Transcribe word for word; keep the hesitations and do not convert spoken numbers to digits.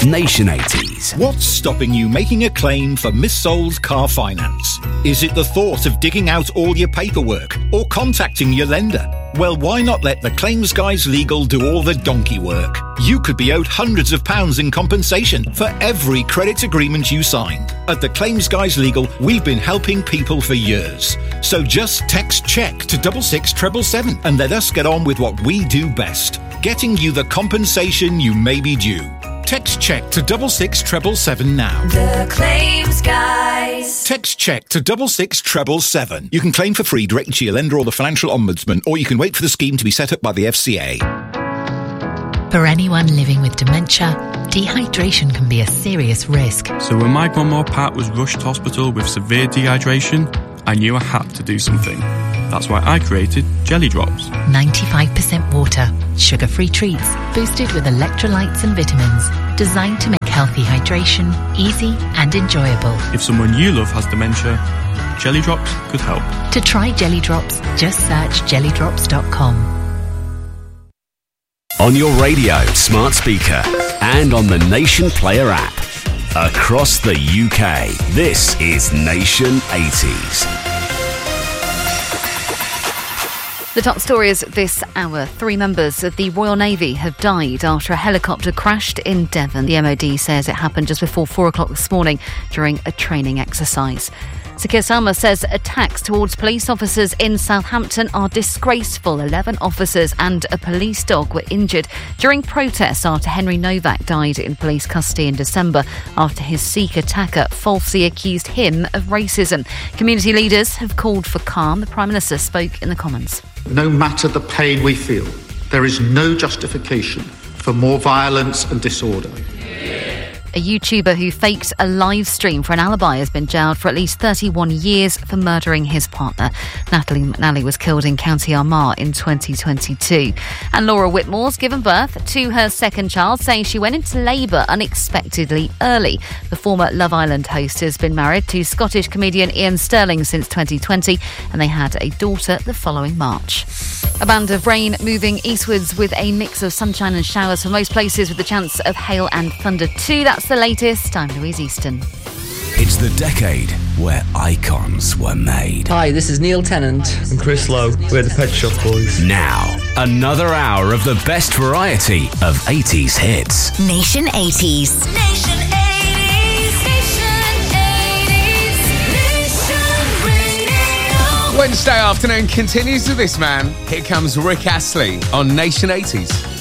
Nation eighties. What's stopping you making a claim for missold car finance? Is it the thought of digging out all your paperwork or contacting your lender? Well, why not let the Claims Guys Legal do all the donkey work? You could be owed hundreds of pounds in compensation for every credit agreement you signed. At the Claims Guys Legal, we've been helping people for years. So just text CHECK to double six treble seven and let us get on with what we do best, getting you the compensation you may be due. Text CHECK to double six treble seven now. The Claims Guys. Text CHECK to double six treble seven. You can claim for free directly to your lender or the Financial Ombudsman, or you can wait for the scheme to be set up by the F C A. For anyone living with dementia, dehydration can be a serious risk. So when my grandma Pat was rushed to hospital with severe dehydration, I knew I had to do something. That's why I created Jelly Drops. ninety-five percent water, sugar-free treats, boosted with electrolytes and vitamins, designed to make healthy hydration easy and enjoyable. If someone you love has dementia, Jelly Drops could help. To try Jelly Drops, just search jelly drops dot com. On your radio, smart speaker, and on the Nation Player app. Across the U K, this is Nation eighties. The top stories this hour. Three members of the Royal Navy have died after a helicopter crashed in Devon. The M O D says it happened just before four o'clock this morning during a training exercise. Sir Keir Starmer says attacks towards police officers in Southampton are disgraceful. Eleven officers and a police dog were injured during protests after Henry Novak died in police custody in December after his Sikh attacker falsely accused him of racism. Community leaders have called for calm. The Prime Minister spoke in the Commons. No matter the pain we feel, there is no justification for more violence and disorder. A YouTuber who faked a live stream for an alibi has been jailed for at least thirty-one years for murdering his partner. Natalie McNally was killed in County Armagh in twenty twenty-two. And Laura Whitmore's given birth to her second child, saying she went into labour unexpectedly early. The former Love Island host has been married to Scottish comedian Ian Sterling since twenty twenty, and they had a daughter the following March. A band of rain moving eastwards with a mix of sunshine and showers for most places, with the chance of hail and thunder too. That's the latest. I'm Louise Easton. It's the decade where icons were made. Hi, this is Neil Tennant and Chris Lowe. We're the Pet Shop Boys. Now, another hour of the best variety of eighties hits. Nation eighties. Nation eighties. Nation eighties. Nation Radio. Wednesday afternoon continues with this man. Here comes Rick Astley on Nation eighties.